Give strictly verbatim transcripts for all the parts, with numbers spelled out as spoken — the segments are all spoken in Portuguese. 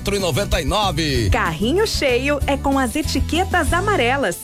quatro e noventa e nove. Carrinho cheio é com as etiquetas amarelas.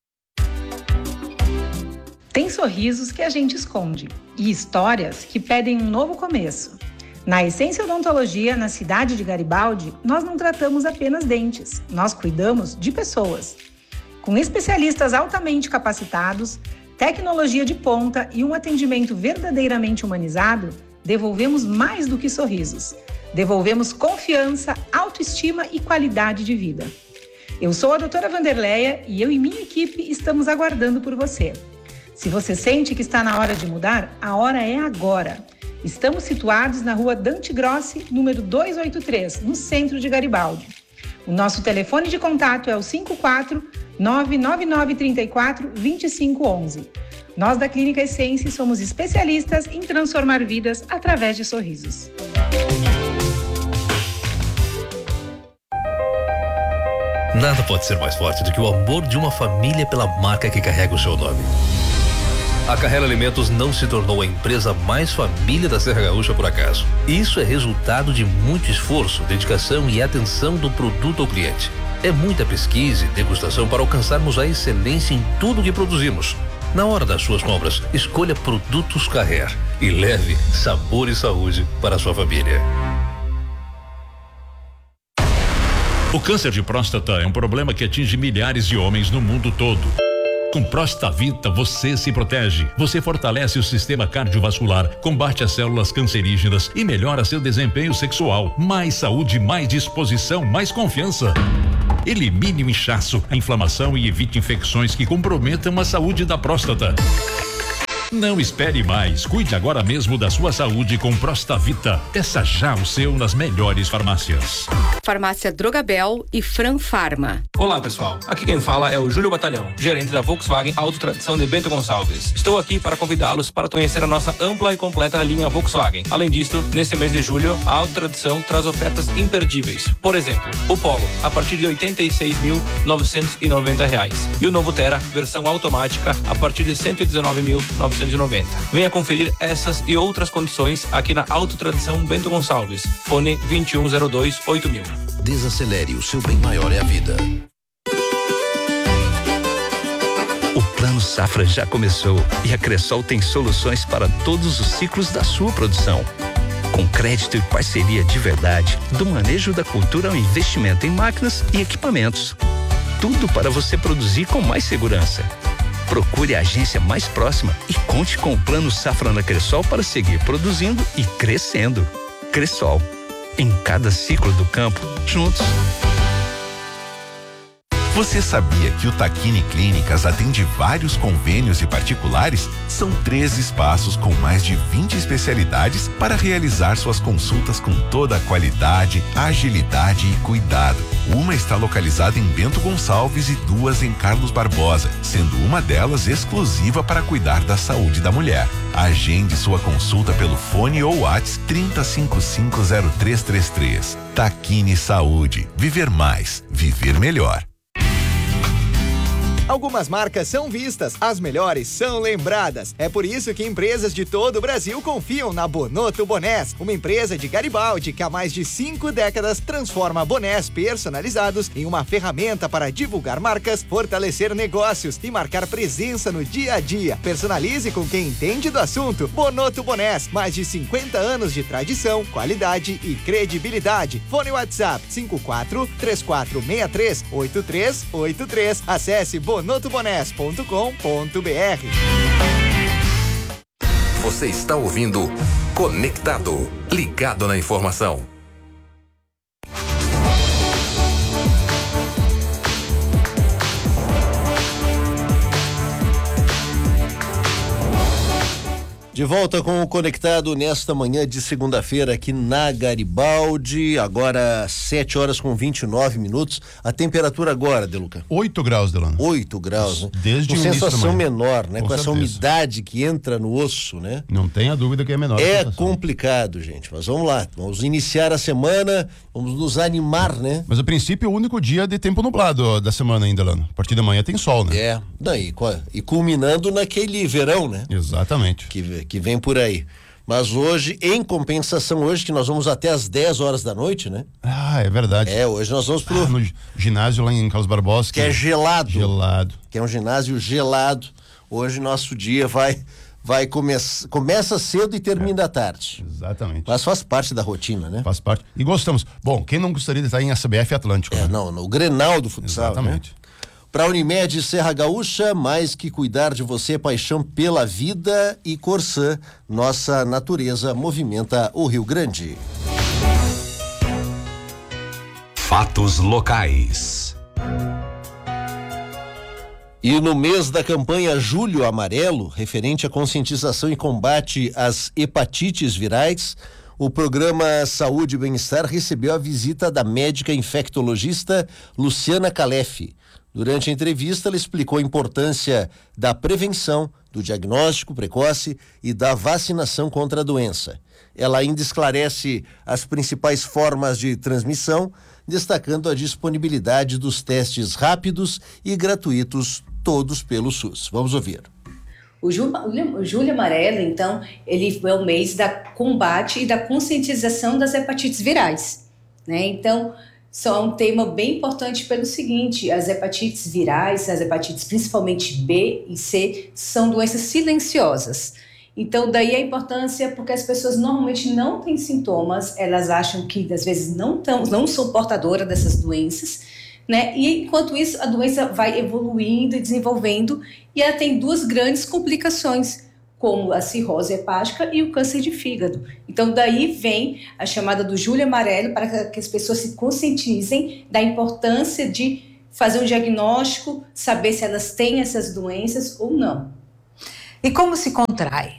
Tem sorrisos que a gente esconde e histórias que pedem um novo começo. Na Essência Odontologia, na cidade de Garibaldi, nós não tratamos apenas dentes, nós cuidamos de pessoas. Com especialistas altamente capacitados, tecnologia de ponta e um atendimento verdadeiramente humanizado, devolvemos mais do que sorrisos. Devolvemos confiança, autoestima e qualidade de vida. Eu sou a doutora Vanderleia e eu e minha equipe estamos aguardando por você. Se você sente que está na hora de mudar, a hora é agora. Estamos situados na rua Dante Grossi, número duzentos e oitenta e três, no centro de Garibaldi. O nosso telefone de contato é o cinco quatro nove nove nove três quatro dois cinco um um. Nós da Clínica Essência somos especialistas em transformar vidas através de sorrisos. Nada pode ser mais forte do que o amor de uma família pela marca que carrega o seu nome. A Carrera Alimentos não se tornou a empresa mais família da Serra Gaúcha por acaso. Isso é resultado de muito esforço, dedicação e atenção do produto ao cliente. É muita pesquisa e degustação para alcançarmos a excelência em tudo que produzimos. Na hora das suas compras, escolha Produtos Carrer e leve sabor e saúde para a sua família. O câncer de próstata é um problema que atinge milhares de homens no mundo todo. Com Prostavita você se protege, você fortalece o sistema cardiovascular, combate as células cancerígenas e melhora seu desempenho sexual. Mais saúde, mais disposição, mais confiança. Elimine o inchaço, a inflamação e evite infecções que comprometam a saúde da próstata. Não espere mais, cuide agora mesmo da sua saúde com Prostavita. Peça já o seu nas melhores farmácias. Farmácia Drogabel e Fran Farma. Olá pessoal, aqui quem fala é o Júlio Batalhão, gerente da Volkswagen Auto Tradição de Bento Gonçalves. Estou aqui para convidá-los para conhecer a nossa ampla e completa linha Volkswagen. Além disso, nesse mês de julho, a Auto Tradição traz ofertas imperdíveis. Por exemplo, o Polo, a partir de oitenta e seis mil novecentos e noventa reais. E o novo Tera, versão automática, a partir de cento e dezenove mil novecentos e noventa. Venha conferir essas e outras condições aqui na Auto Tradição Bento Gonçalves. Fone vinte e um zero dois oito mil. Desacelere, o seu bem maior é a vida. O Plano Safra já começou e a Cressol tem soluções para todos os ciclos da sua produção. Com crédito e parceria de verdade, do manejo da cultura ao investimento em máquinas e equipamentos. Tudo para você produzir com mais segurança. Procure a agência mais próxima e conte com o Plano Safra na Cressol para seguir produzindo e crescendo. Cressol, em cada ciclo do campo, juntos. Você sabia que o Taquini Clínicas atende vários convênios e particulares? São três espaços com mais de vinte especialidades para realizar suas consultas com toda a qualidade, agilidade e cuidado. Uma está localizada em Bento Gonçalves e duas em Carlos Barbosa, sendo uma delas exclusiva para cuidar da saúde da mulher. Agende sua consulta pelo fone ou WhatsApp trinta, cinquenta e cinco, zero três trinta e três. Taquini Saúde. Viver mais. Viver melhor. Algumas marcas são vistas, as melhores são lembradas. É por isso que empresas de todo o Brasil confiam na Bonotto Bonés, uma empresa de Garibaldi que há mais de cinco décadas transforma bonés personalizados em uma ferramenta para divulgar marcas, fortalecer negócios e marcar presença no dia a dia. Personalize com quem entende do assunto. Bonotto Bonés, mais de cinquenta anos de tradição, qualidade e credibilidade. Fone WhatsApp cinco quatro três quatro seis três oito três oito três. Acesse bonotto bonés ponto com ponto br. Você está ouvindo Conectado, ligado na informação. De volta com o Conectado nesta manhã de segunda-feira aqui na Garibaldi, agora sete horas com vinte e nove minutos. A temperatura agora, Deluca? oito graus, Delano. oito graus, né? Desde com o início sensação da manhã. menor, né? Com, com essa certeza. umidade que entra no osso, né? Não tenha dúvida que é menor. É complicado, gente, mas vamos lá. Vamos iniciar a semana, vamos nos animar, né? Mas a princípio é o único dia de tempo nublado ó, da semana ainda, Delano. A partir da manhã tem sol, né? É, daí, e culminando naquele verão, né? Exatamente. Que, que vem por aí. Mas hoje, em compensação, hoje que nós vamos até às dez horas da noite, né? Ah, é verdade. É, hoje nós vamos pro... Ah, no ginásio lá em Carlos Barbosa. Que, que é gelado. Gelado. Que é um ginásio gelado. Hoje nosso dia vai... Vai começar, começa cedo e termina é, à tarde. Exatamente. Mas faz parte da rotina, né? Faz parte. E gostamos. Bom, quem não gostaria de estar em A C B F Atlântico? É, né? não, no Grenal do futsal. Exatamente. Né? Para a Unimed Serra Gaúcha, mais que cuidar de você, paixão pela vida e Corsã, nossa natureza movimenta o Rio Grande. Fatos locais. E no mês da campanha Julho Amarelo, referente à conscientização e combate às hepatites virais, o programa Saúde e Bem-Estar recebeu a visita da médica infectologista Luciana Calef. Durante a entrevista, ela explicou a importância da prevenção, do diagnóstico precoce e da vacinação contra a doença. Ela ainda esclarece as principais formas de transmissão, destacando a disponibilidade dos testes rápidos e gratuitos, todos pelo SUS. Vamos ouvir. O Julho Amarelo, então, ele é o mês da combate e da conscientização das hepatites virais, né? Então, só é um tema bem importante pelo seguinte: as hepatites virais, as hepatites principalmente B e C, são doenças silenciosas. Então, daí a importância, porque as pessoas normalmente não têm sintomas, elas acham que às vezes não, tão, não são portadoras dessas doenças, né? E enquanto isso, a doença vai evoluindo e desenvolvendo, e ela tem duas grandes complicações, como a cirrose hepática e o câncer de fígado. Então, daí vem a chamada do Julho Amarelo, para que as pessoas se conscientizem da importância de fazer um diagnóstico, saber se elas têm essas doenças ou não. E como se contrai?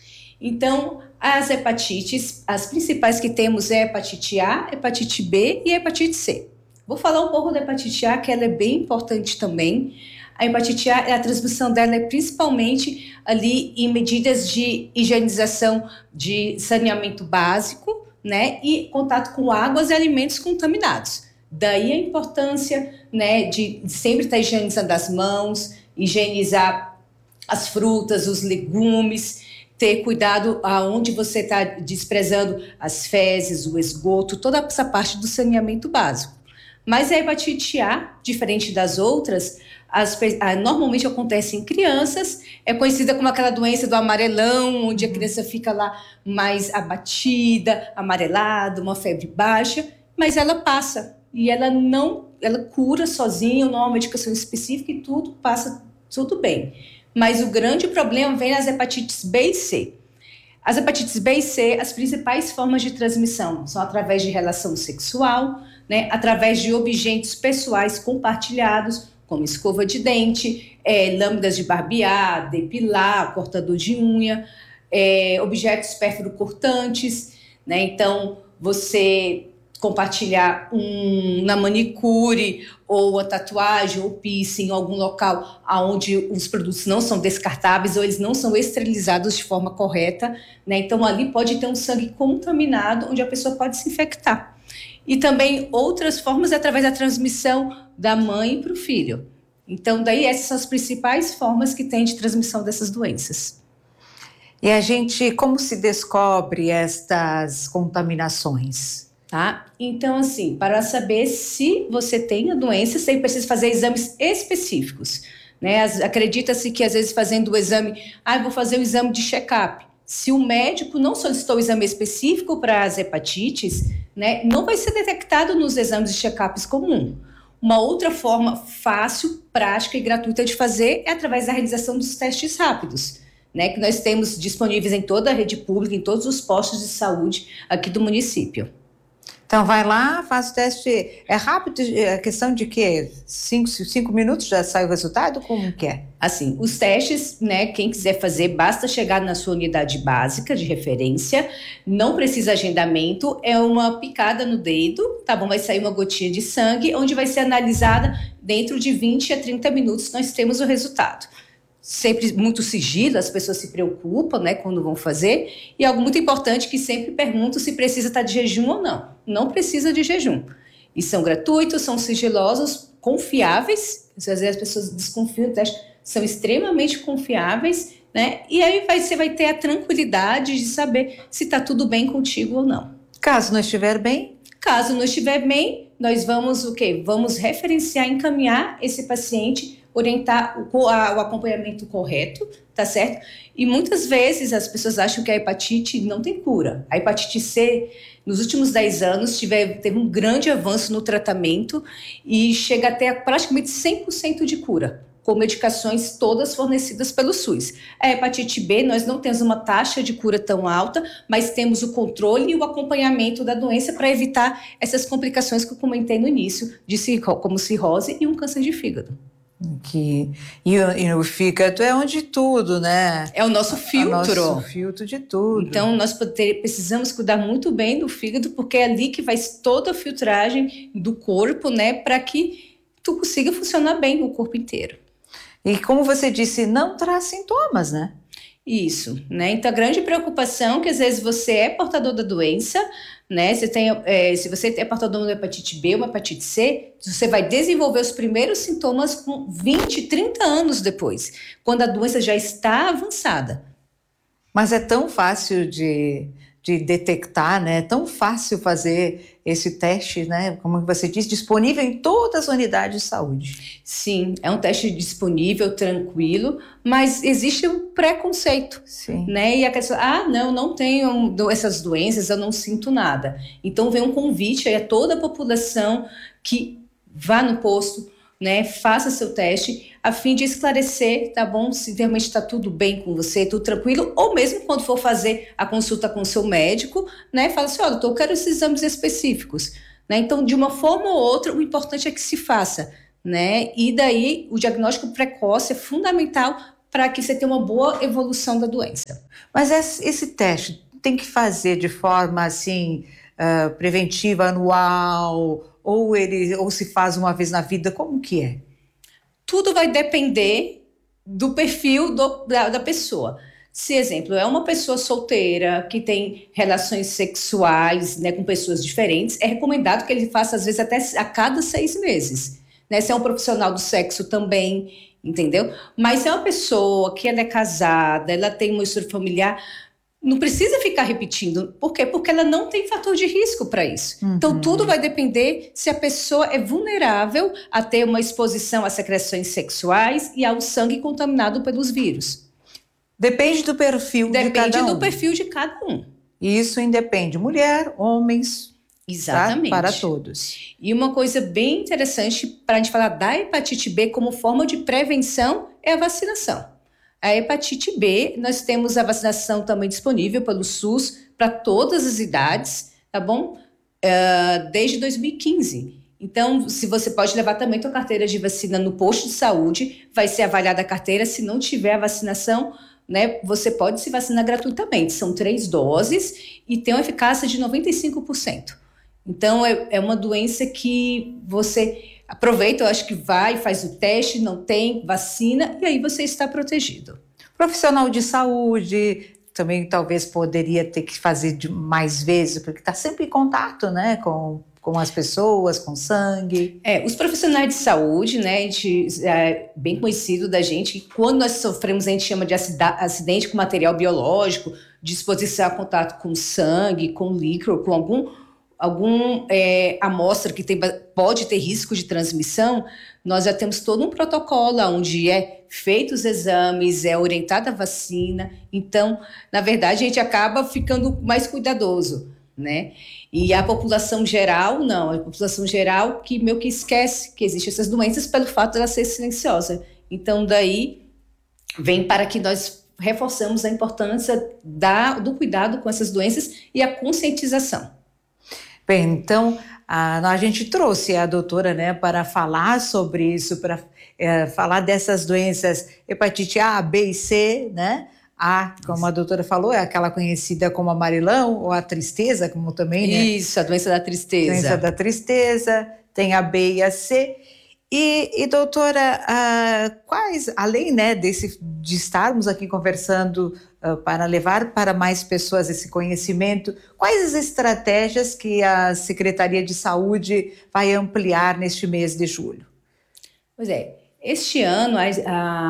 Então, as hepatites, as principais que temos é a hepatite A, hepatite B e a hepatite C. Vou falar um pouco da hepatite A, que ela é bem importante também. A hepatite A, a transmissão dela é principalmente ali em medidas de higienização de saneamento básico, né, e contato com águas e alimentos contaminados. Daí a importância, né, de sempre estar higienizando as mãos, higienizar as frutas, os legumes, ter cuidado aonde você está desprezando as fezes, o esgoto, toda essa parte do saneamento básico. Mas a hepatite A, diferente das outras, as, a, normalmente acontece em crianças, é conhecida como aquela doença do amarelão, onde a criança fica lá mais abatida, amarelada, uma febre baixa, mas ela passa e ela não, ela cura sozinha, não há uma medicação específica e tudo passa tudo bem. Mas o grande problema vem nas hepatites B e C. As hepatites B e C, as principais formas de transmissão são através de relação sexual, né, através de objetos pessoais compartilhados, como escova de dente, é, lâminas de barbear, depilar, cortador de unha, é, objetos pérfuro-cortantes, né? Então, você compartilhar um, na manicure ou a tatuagem ou piercing em algum local onde os produtos não são descartáveis ou eles não são esterilizados de forma correta, né? Então ali pode ter um sangue contaminado onde a pessoa pode se infectar. E também outras formas é através da transmissão da mãe para o filho. Então daí essas são as principais formas que tem de transmissão dessas doenças. E a gente, como se descobre estas contaminações? Tá? Então, assim, para saber se você tem a doença, você precisa fazer exames específicos, né? Acredita-se que, às vezes, fazendo o exame, ah, vou fazer o exame de check-up. Se o médico não solicitou o exame específico para as hepatites, né, não vai ser detectado nos exames de check-ups comum. Uma outra forma fácil, prática e gratuita de fazer é através da realização dos testes rápidos, né, que nós temos disponíveis em toda a rede pública, em todos os postos de saúde aqui do município. Então vai lá, faz o teste, é rápido, é questão de quê? Cinco, cinco minutos já sai o resultado? Como que é? Assim, os testes, né, quem quiser fazer, basta chegar na sua unidade básica de referência, não precisa agendamento, é uma picada no dedo, tá bom? Vai sair uma gotinha de sangue, onde vai ser analisada dentro de vinte a trinta minutos, nós temos o resultado. Sempre muito sigilo, as pessoas se preocupam, né, quando vão fazer, e algo muito importante que sempre pergunto se precisa estar de jejum ou não. Não precisa de jejum. E são gratuitos, são sigilosos, confiáveis, às vezes as pessoas desconfiam do teste, são extremamente confiáveis né? E aí vai, você vai ter a tranquilidade de saber se está tudo bem contigo ou não. Caso não estiver bem? Caso não estiver bem, nós vamos o quê? Vamos referenciar, encaminhar esse paciente, orientar o, a, o acompanhamento correto, tá certo? E muitas vezes as pessoas acham que a hepatite não tem cura. A hepatite C, nos últimos dez anos, tiver, teve um grande avanço no tratamento e chega até a praticamente cem por cento de cura, com medicações todas fornecidas pelo SUS. A hepatite B, nós não temos uma taxa de cura tão alta, mas temos o controle e o acompanhamento da doença para evitar essas complicações que eu comentei no início, de cirro, como cirrose e um câncer de fígado. Que, e, e o fígado é onde tudo, né? É o nosso filtro. É o nosso filtro de tudo. Então, nós poder, precisamos cuidar muito bem do fígado, porque é ali que vai toda a filtragem do corpo, né? Para que tu consiga funcionar bem o corpo inteiro. E como você disse, não traz sintomas, né? Isso, né? Então, a grande preocupação é que às vezes você é portador da doença, né? Você tem, é, se você é portador de hepatite B ou hepatite C, você vai desenvolver os primeiros sintomas com vinte, trinta anos depois, quando a doença já está avançada. Mas é tão fácil de, de detectar, né? É tão fácil fazer esse teste, né? Como você disse, disponível em todas as unidades de saúde. Sim, é um teste disponível, tranquilo, mas existe um preconceito. Sim. Né? E a pessoa, ah, não, não tenho essas doenças, eu não sinto nada. Então vem um convite aí a toda a população que vá no posto, né? Faça seu teste, a fim de esclarecer, tá bom? Se realmente está tudo bem com você, tudo tranquilo, ou mesmo quando for fazer a consulta com o seu médico, né? Fala assim, olha, doutor, eu quero esses exames específicos, né? Então, de uma forma ou outra, o importante é que se faça, né? E daí, o diagnóstico precoce é fundamental para que você tenha uma boa evolução da doença. Mas esse teste tem que fazer de forma, assim, uh, preventiva, anual, ou ele ou se faz uma vez na vida, como que é? Tudo vai depender do perfil do, da, da pessoa. Se, exemplo, é uma pessoa solteira que tem relações sexuais, né, com pessoas diferentes, é recomendado que ele faça, às vezes, até a cada seis meses. Né? Se é um profissional do sexo também, entendeu? Mas se é uma pessoa que ela é casada, ela tem uma história familiar, não precisa ficar repetindo. Por quê? Porque ela não tem fator de risco para isso. Uhum. Então, tudo vai depender se a pessoa é vulnerável a ter uma exposição a secreções sexuais e ao sangue contaminado pelos vírus. Depende do perfil Depende de cada um. Depende do perfil de cada um. Isso independe. Mulher, homens... Exatamente. Tá? Para todos. E uma coisa bem interessante para a gente falar da hepatite B como forma de prevenção é a vacinação. A hepatite B, nós temos a vacinação também disponível pelo SUS para todas as idades, tá bom? Uh, desde dois mil e quinze. Então, se você pode levar também sua carteira de vacina no posto de saúde, vai ser avaliada a carteira. Se não tiver a vacinação, né, você pode se vacinar gratuitamente. São três doses e tem uma eficácia de noventa e cinco por cento. Então, é, é uma doença que você aproveita, eu acho que vai, faz o teste, não tem vacina, e aí você está protegido. Profissional de saúde também talvez poderia ter que fazer de mais vezes, porque está sempre em contato, né, com, com as pessoas, com sangue. É, os profissionais de saúde, né, a gente, é bem conhecido da gente, quando nós sofremos, a gente chama de acidente com material biológico, de exposição a contato com sangue, com líquido, com algum... algum é, amostra que tem, pode ter risco de transmissão, nós já temos todo um protocolo onde é feito os exames, é orientada a vacina. Então, na verdade, a gente acaba ficando mais cuidadoso, né? E a população geral, não. A população geral que meio que esquece que existem essas doenças pelo fato de ela ser silenciosa. Então, daí, vem para que nós reforçamos a importância da, do cuidado com essas doenças e a conscientização. Bem, então a, a gente trouxe a doutora, né, para falar sobre isso, para é, falar dessas doenças hepatite A, B e C, né? A, como a doutora falou, é aquela conhecida como amarelão ou a tristeza, como também, né? Isso, a doença da tristeza. Doença da tristeza, tem a B e a C. E, e doutora, uh, quais, além, né, desse, de estarmos aqui conversando uh, para levar para mais pessoas esse conhecimento, quais as estratégias que a Secretaria de Saúde vai ampliar neste mês de julho? Pois é, este ano a, a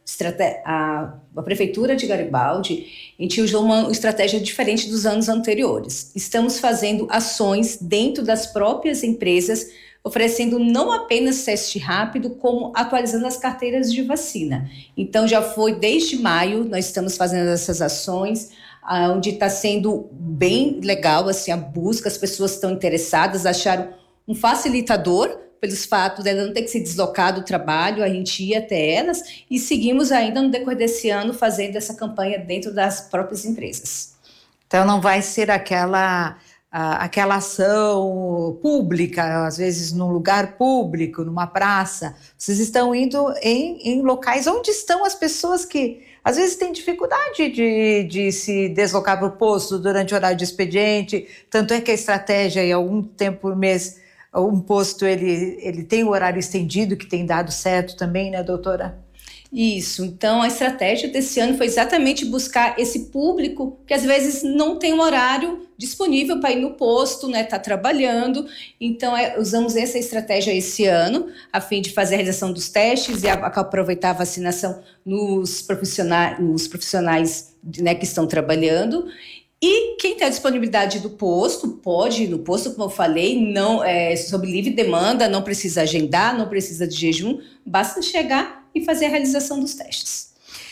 A, a Prefeitura de Garibaldi, a gente usou uma estratégia diferente dos anos anteriores. Estamos fazendo ações dentro das próprias empresas, oferecendo não apenas teste rápido, como atualizando as carteiras de vacina. Então, já foi desde maio, nós estamos fazendo essas ações, onde está sendo bem legal assim, a busca, as pessoas estão interessadas, acharam um facilitador, pelos fatos de ela não ter que se deslocar do trabalho, a gente ia até elas, e seguimos ainda no decorrer desse ano fazendo essa campanha dentro das próprias empresas. Então não vai ser aquela, a, aquela ação pública, às vezes num lugar público, numa praça. Vocês estão indo em, em locais onde estão as pessoas que às vezes têm dificuldade de, de se deslocar para o posto durante o horário de expediente, tanto é que a estratégia, em algum tempo por mês, um posto ele, ele tem o horário estendido, que tem dado certo também, né, doutora? Isso, então a estratégia desse ano foi exatamente buscar esse público que às vezes não tem um horário disponível para ir no posto, né, tá trabalhando, então é, usamos essa estratégia esse ano, a fim de fazer a realização dos testes e a, a aproveitar a vacinação nos profissionais, nos profissionais né, que estão trabalhando. E quem tem a disponibilidade do posto, pode ir no posto, como eu falei, não, é, sob livre demanda, não precisa agendar, não precisa de jejum, basta chegar e fazer a realização dos testes.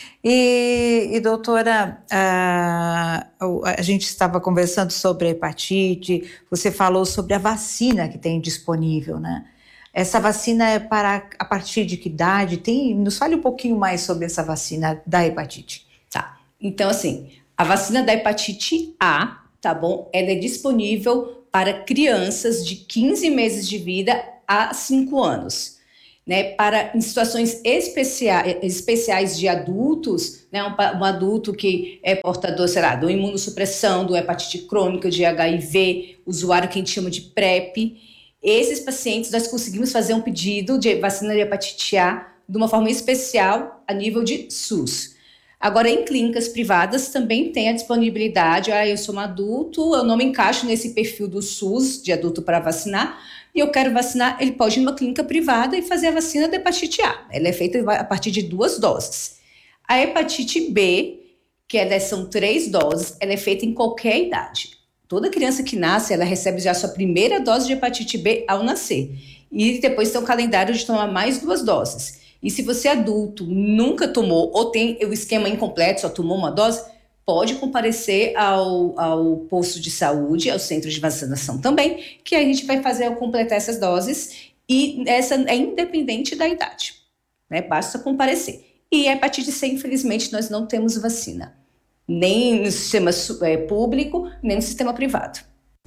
E, e doutora, a, a gente estava conversando sobre a hepatite, você falou sobre a vacina que tem disponível, né? Essa vacina é para a partir de que idade? Tem, nos fale um pouquinho mais sobre essa vacina da hepatite. Tá, então assim... A vacina da hepatite A, tá bom? Ela é disponível para crianças de quinze meses de vida a cinco anos, né? Para em situações especiais, especiais de adultos, né? Um, um adulto que é portador, sei lá, do imunossupressão, do hepatite crônica, de H I V, usuário que a gente chama de PrEP. Esses pacientes nós conseguimos fazer um pedido de vacina de hepatite A de uma forma especial a nível de SUS. Agora, em clínicas privadas também tem a disponibilidade, ah, eu sou um adulto, eu não me encaixo nesse perfil do SUS de adulto para vacinar, e eu quero vacinar, ele pode ir numa clínica privada e fazer a vacina da hepatite A. Ela é feita a partir de duas doses. A hepatite B, que é, são três doses, ela é feita em qualquer idade. Toda criança que nasce, ela recebe já a sua primeira dose de hepatite B ao nascer. E depois tem um calendário de tomar mais duas doses. E se você é adulto, nunca tomou ou tem o esquema incompleto, só tomou uma dose, pode comparecer ao, ao posto de saúde, ao centro de vacinação também, que a gente vai fazer ao completar essas doses e essa é independente da idade, né? Basta comparecer. E a hepatite C, infelizmente, nós não temos vacina, nem no sistema é, público, nem no sistema privado.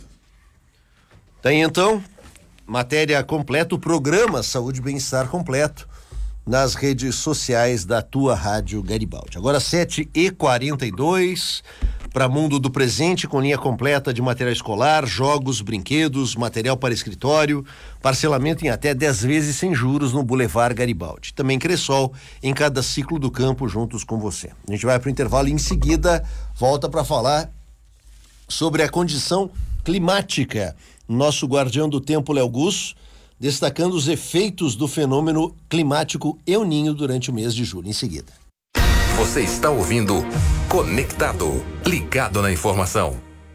Tem então, matéria completa, o programa Saúde e Bem-Estar completo, nas redes sociais da tua Rádio Garibaldi. Agora sete e quarenta e dois, para Mundo do Presente, com linha completa de material escolar, jogos, brinquedos, material para escritório, parcelamento em até dez vezes sem juros no Boulevard Garibaldi. Também Cressol, em cada ciclo do campo, juntos com você. A gente vai para o intervalo e em seguida volta para falar sobre a condição climática. Nosso guardião do tempo, Léo Gus, destacando os efeitos do fenômeno climático El Niño durante o mês de julho. Em seguida. Você está ouvindo Conectado, ligado na informação.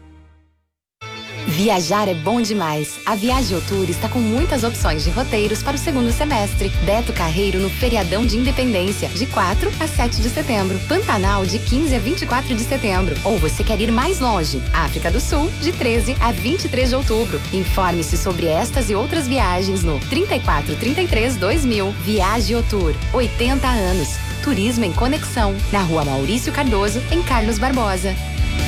Viajar é bom demais. A Viajotour está com muitas opções de roteiros para o segundo semestre. Beto Carreiro no feriadão de Independência, de quatro a sete de setembro. Pantanal, de quinze a vinte e quatro de setembro. Ou você quer ir mais longe? África do Sul, de treze a vinte e três de outubro. Informe-se sobre estas e outras viagens no trinta e quatro, trinta e três, dois mil. Viajotour, oitenta anos. Turismo em conexão. Na Rua Maurício Cardoso, em Carlos Barbosa.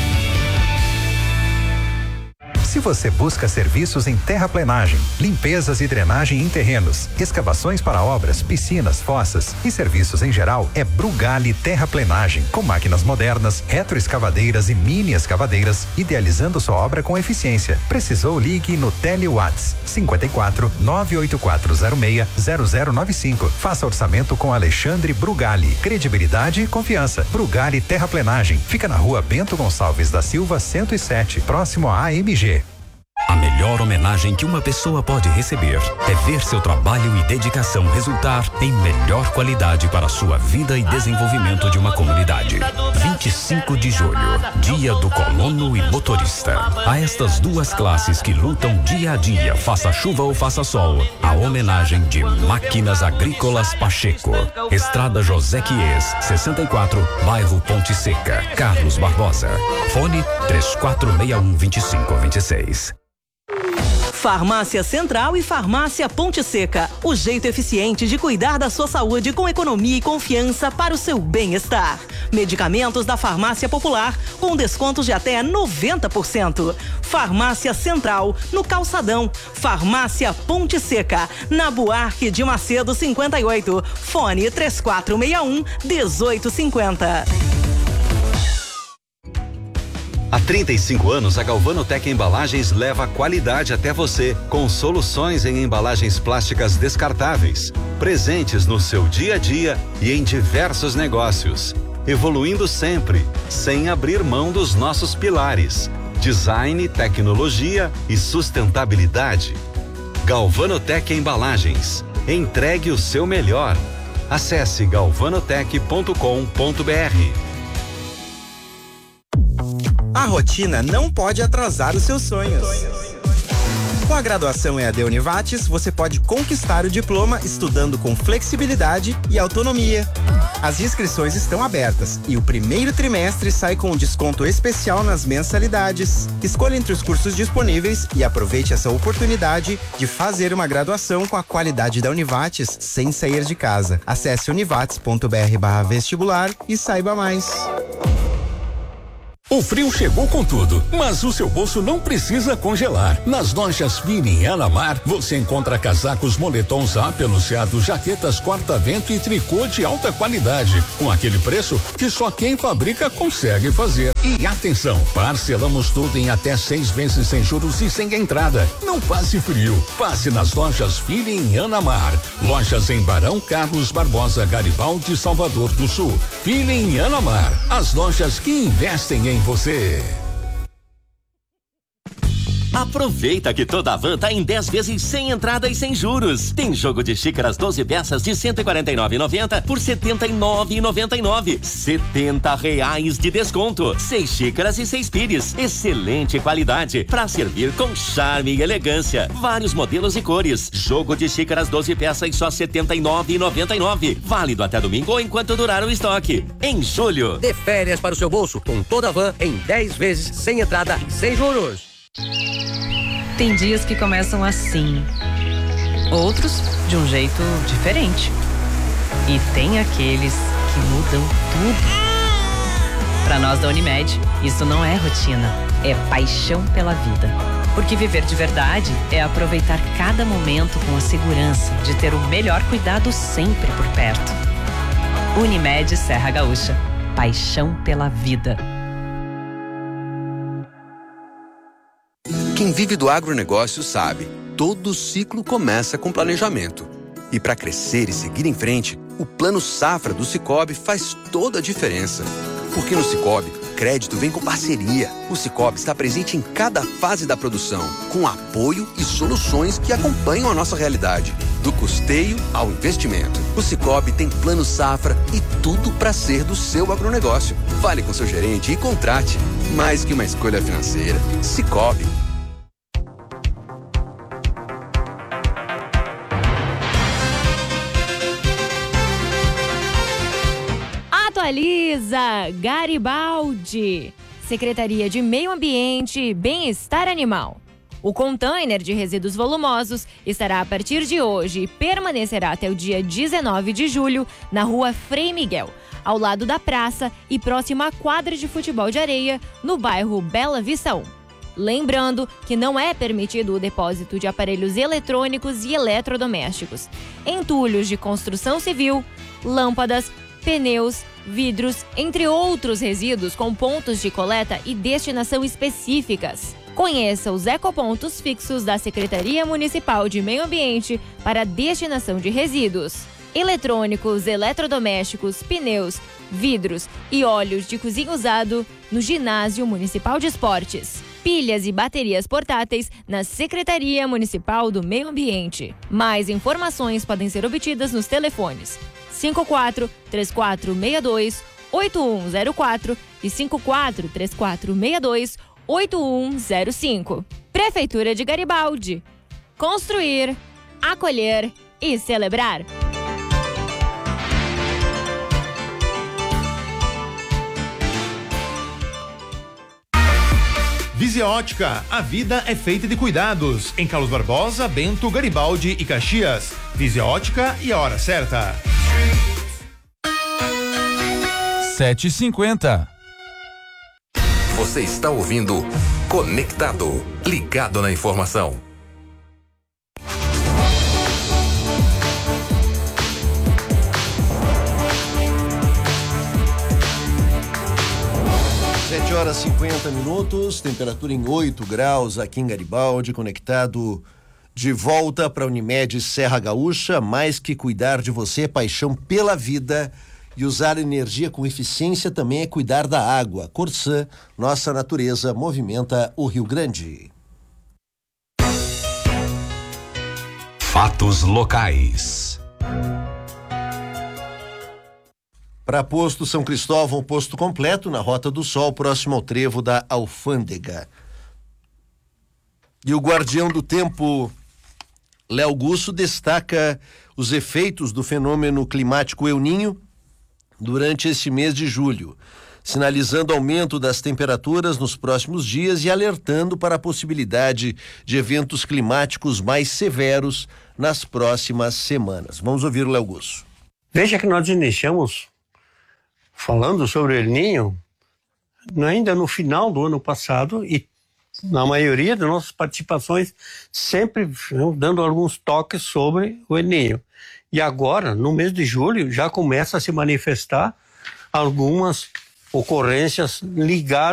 Se você busca serviços em terraplenagem, limpezas e drenagem em terrenos, escavações para obras, piscinas, fossas e serviços em geral, é Brugali Terraplenagem, com máquinas modernas, retroescavadeiras e mini escavadeiras, idealizando sua obra com eficiência. Precisou? Ligue no Telewatts cinquenta e quatro, nove oito quatro zero seis, zero zero nove cinco. Faça orçamento com Alexandre Brugali. Credibilidade e confiança. Brugali Terraplenagem. Fica na Rua Bento Gonçalves da Silva cento e sete, próximo à A M G. A melhor melhor homenagem que uma pessoa pode receber é ver seu trabalho e dedicação resultar em melhor qualidade para a sua vida e desenvolvimento de uma comunidade. vinte e cinco de julho, dia do colono e motorista. A estas duas classes que lutam dia a dia, faça chuva ou faça sol, a homenagem de Máquinas Agrícolas Pacheco. Estrada José Quies, sessenta e quatro, bairro Ponte Seca, Carlos Barbosa. Fone três quatro seis um, dois cinco dois seis. Farmácia Central e Farmácia Ponte Seca. O jeito eficiente de cuidar da sua saúde com economia e confiança para o seu bem-estar. Medicamentos da Farmácia Popular com descontos de até noventa por cento. Farmácia Central, no Calçadão. Farmácia Ponte Seca, na Buarque de Macedo cinquenta e oito. Fone três quatro seis um, um oito cinco zero. Há trinta e cinco anos, a Galvanotec Embalagens leva qualidade até você, com soluções em embalagens plásticas descartáveis, presentes no seu dia a dia e em diversos negócios, evoluindo sempre, sem abrir mão dos nossos pilares: design, tecnologia e sustentabilidade. Galvanotec Embalagens. Entregue o seu melhor. Acesse galvanotec ponto com ponto br. A rotina não pode atrasar os seus sonhos. Com a graduação E A D Univates, você pode conquistar o diploma estudando com flexibilidade e autonomia. As inscrições estão abertas e o primeiro trimestre sai com um desconto especial nas mensalidades. Escolha entre os cursos disponíveis e aproveite essa oportunidade de fazer uma graduação com a qualidade da Univates sem sair de casa. Acesse univates ponto br barra vestibular e saiba mais. O frio chegou com tudo, mas o seu bolso não precisa congelar. Nas lojas Fini e Anamar, você encontra casacos, moletons apeluciados, jaquetas corta-vento e tricô de alta qualidade, com aquele preço que só quem fabrica consegue fazer. E atenção, parcelamos tudo em até seis vezes sem juros e sem entrada. Não passe frio, passe nas lojas Fini e Anamar. Lojas em Barão, Carlos Barbosa, Garibaldi, Salvador do Sul. Fini e Anamar, as lojas que investem em você. Aproveita que toda a van tá em dez vezes sem entrada e sem juros. Tem jogo de xícaras doze peças de cento e quarenta e nove reais e noventa centavos por setenta e nove reais e noventa e nove centavos. setenta reais de desconto. Seis xícaras e seis pires. Excelente qualidade para servir com charme e elegância. Vários modelos e cores. Jogo de xícaras doze peças só setenta e nove reais e noventa e nove centavos. Válido até domingo ou enquanto durar o estoque. Em julho. Dê férias para o seu bolso com toda a van em dez vezes sem entrada e sem juros. Tem dias que começam assim, outros de um jeito diferente. E tem aqueles que mudam tudo. Para nós da Unimed, isso não é rotina, é paixão pela vida. Porque viver de verdade é aproveitar cada momento com a segurança de ter o melhor cuidado sempre por perto. Unimed Serra Gaúcha, paixão pela vida. Quem vive do agronegócio sabe, todo ciclo começa com planejamento. E para crescer e seguir em frente, o Plano Safra do Sicoob faz toda a diferença. Porque no Sicoob, crédito vem com parceria. O Sicoob está presente em cada fase da produção, com apoio e soluções que acompanham a nossa realidade. Do custeio ao investimento. O Sicoob tem Plano Safra e tudo para ser do seu agronegócio. Fale com seu gerente e contrate. Mais que uma escolha financeira. Sicoob. Atualiza Garibaldi, Secretaria de Meio Ambiente e Bem-Estar Animal. O container de resíduos volumosos estará a partir de hoje e permanecerá até o dia dezenove de julho na rua Frei Miguel, ao lado da praça e próximo à quadra de futebol de areia, no bairro Bela Vista um. Lembrando que não é permitido o depósito de aparelhos eletrônicos e eletrodomésticos, entulhos de construção civil, lâmpadas, pneus, vidros, entre outros resíduos com pontos de coleta e destinação específicas. Conheça os ecopontos fixos da Secretaria Municipal de Meio Ambiente para destinação de resíduos. Eletrônicos, eletrodomésticos, pneus, vidros e óleos de cozinha usado no Ginásio Municipal de Esportes. pilhas e baterias portáteis na Secretaria Municipal do Meio Ambiente. Mais informações podem ser obtidas nos telefones cinco quatro três quatro seis dois oito um zero quatro e cinco quatro três quatro seis dois oito um zero cinco. Prefeitura de Garibaldi. Construir, acolher e celebrar. Visia Ótica, a vida é feita de cuidados. Em Carlos Barbosa, Bento, Garibaldi e Caxias. Visia Ótica e a hora certa. sete e cinquenta. Você está ouvindo Conectado, ligado na informação. sete horas e cinquenta minutos, temperatura em oito graus aqui em Garibaldi, conectado de volta para a Unimed Serra Gaúcha. Mais que cuidar de você, paixão pela vida, e usar energia com eficiência também é cuidar da água. Corsã, nossa natureza movimenta o Rio Grande. Fatos locais. Para Posto São Cristóvão, posto completo na Rota do Sol, próximo ao trevo da Alfândega. E o guardião do tempo, Léo Gusso, destaca os efeitos do fenômeno climático El Niño durante este mês de julho, sinalizando aumento das temperaturas nos próximos dias e alertando para a possibilidade de eventos climáticos mais severos nas próximas semanas. Vamos ouvir o Léo Gusso. Veja que nós iniciamos falando sobre o El Niño ainda no final do ano passado e na maioria das nossas participações sempre dando alguns toques sobre o El Niño. E agora, no mês de julho, já começa a se manifestar algumas ocorrências ligadas